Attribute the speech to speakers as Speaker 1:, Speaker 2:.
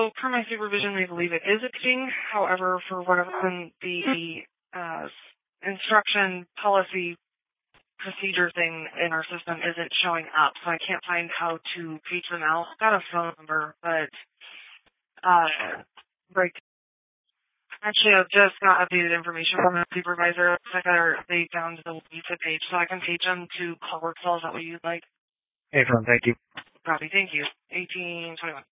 Speaker 1: So, per my supervision, they believe it is a ping. However, for whatever reason, the instruction policy procedure thing in our system isn't showing up, so I can't find how to reach them out. I've got a phone number, but break. Actually, I've just got updated information from the supervisor. I got they found the WIFA page, so I can page them to call workflow. Is that what you'd like?
Speaker 2: Hey, Fern, thank you.
Speaker 1: Copy, thank you. 1821.